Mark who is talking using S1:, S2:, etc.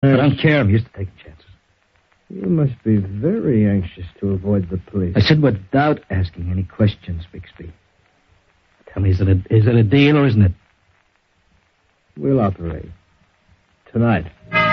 S1: I don't care. I'm used to taking chances.
S2: You must be very anxious to avoid the police.
S1: I said without asking any questions, Bixby. Tell me, is it a deal or isn't it?
S2: We'll operate. Tonight.